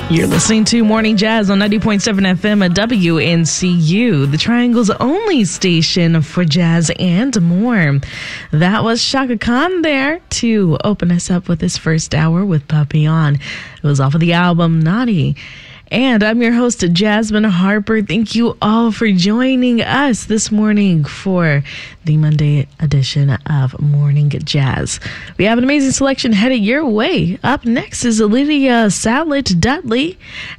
You're listening to Morning Jazz on 90.7 FM at WNCU, the Triangle's only station for jazz and more. That was Chaka Khan there to open us up with this first hour with Papillon. It was off of the album Naughty. And I'm your host, Jasmine Harper. Thank you all for joining us this morning for the Monday edition of Morning Jazz. We have an amazing selection headed your way. Up next is Lydia Sallet Dudley